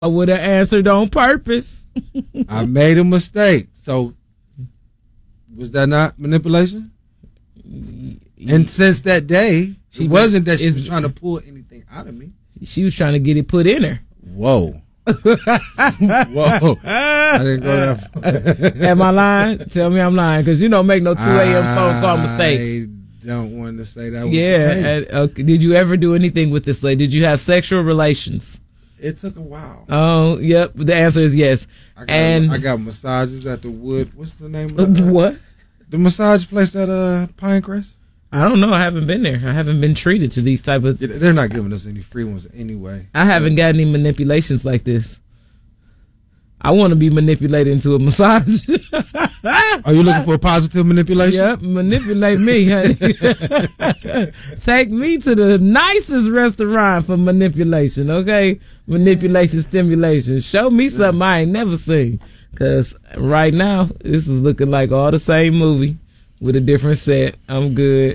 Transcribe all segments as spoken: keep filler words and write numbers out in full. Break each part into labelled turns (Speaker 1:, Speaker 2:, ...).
Speaker 1: I would have answered on purpose.
Speaker 2: I made a mistake. So was that not manipulation? And since that day, she it wasn't that she was trying to pull anything out of me.
Speaker 1: She was trying to get it put in her.
Speaker 2: Whoa. Whoa. I didn't go that far.
Speaker 1: Am I lying? Tell me I'm lying, because you don't make no two a.m. phone call mistakes.
Speaker 2: I don't want to say that was
Speaker 1: Yeah. And, okay. Did you ever do anything with this lady? Did you have sexual relations?
Speaker 2: It took a while.
Speaker 1: Oh, yep. The answer is yes.
Speaker 2: I got,
Speaker 1: and
Speaker 2: I got massages at the Wood. What's the name of that?
Speaker 1: What?
Speaker 2: The massage place at uh, Pinecrest?
Speaker 1: I don't know. I haven't been there. I haven't been treated to these type of...
Speaker 2: Yeah, they're not giving us any free ones anyway.
Speaker 1: I haven't got any manipulations like this. I want to be manipulated into a massage.
Speaker 2: Are you looking for a positive manipulation?
Speaker 1: Yep, manipulate me, honey. Take me to the nicest restaurant for manipulation, okay? Manipulation, stimulation. Show me something I ain't never seen. Because right now, this is looking like all the same movie with a different set. I'm good.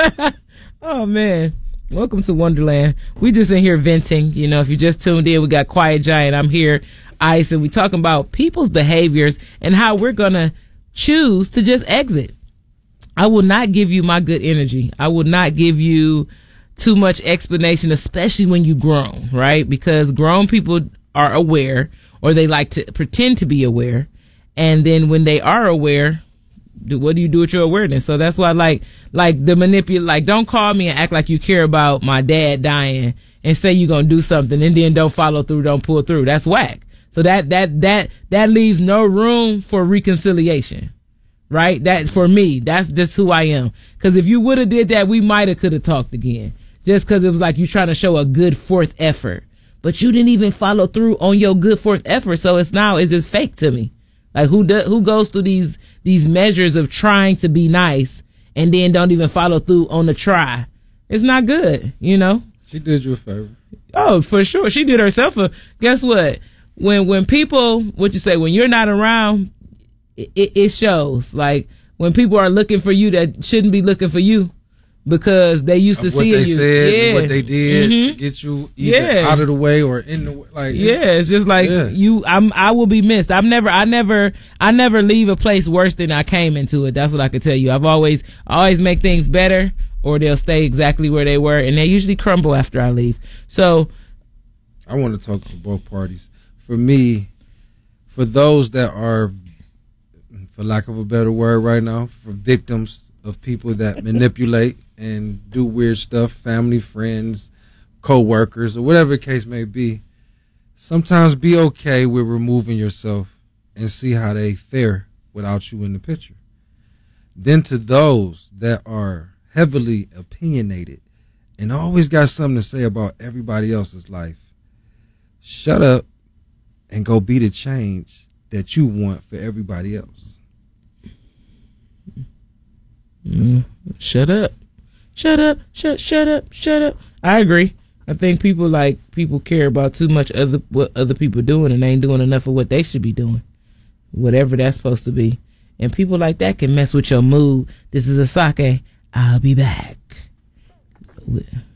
Speaker 1: Oh, man. Welcome to Wonderland. We just in here venting. You know, if you just tuned in, we got Quiet Giant. I'm here, Ice, and we talking about people's behaviors and how we're going to choose to just exit. I will not give you my good energy. I will not give you too much explanation, especially when you grown, right? Because grown people are aware, or they like to pretend to be aware. And then when they are aware, do, what do you do with your awareness? So that's why, like, like the manipulate, like, don't call me and act like you care about my dad dying and say you're going to do something and then don't follow through, don't pull through. That's whack. So that, that, that, that leaves no room for reconciliation, right? That, for me, that's just who I am. Cause if you would have did that, we might have could have talked again. Just cause it was like you trying to show a good fourth effort, but you didn't even follow through on your good fourth effort. So it's now, it's just fake to me. Like who do, who goes through these, these measures of trying to be nice and then don't even follow through on the try? It's not good, you know?
Speaker 2: She did you a favor.
Speaker 1: Oh, for sure. She did herself a, guess what? When, when people, what you say, when you're not around, it, it shows. Like when people are looking for you that shouldn't be looking for you because they used to
Speaker 2: Of
Speaker 1: see you.
Speaker 2: What they said,
Speaker 1: yeah.
Speaker 2: and what they did
Speaker 1: mm-hmm.
Speaker 2: to get you either
Speaker 1: yeah.
Speaker 2: out of the way or in the way. Like,
Speaker 1: yeah, it's just like yeah. you, I'm, I will be missed. I'm never, I never, I never leave a place worse than I came into it. That's what I could tell you. I've always, always make things better, or they'll stay exactly where they were, and they usually crumble after I leave. So,
Speaker 2: I want to talk to both parties. For me, for those that are, for lack of a better word right now, for victims of people that manipulate and do weird stuff, family, friends, co-workers, or whatever the case may be, sometimes be okay with removing yourself and see how they fare without you in the picture. Then to those that are heavily opinionated and always got something to say about everybody else's life, shut up and go be the change that you want for everybody else.
Speaker 1: Mm, shut up. Shut up. Shut shut up. Shut up. I agree. I think people like people care about too much other what other people doing and they ain't doing enough of what they should be doing. Whatever that's supposed to be. And people like that can mess with your mood. This is a sake. I'll be back.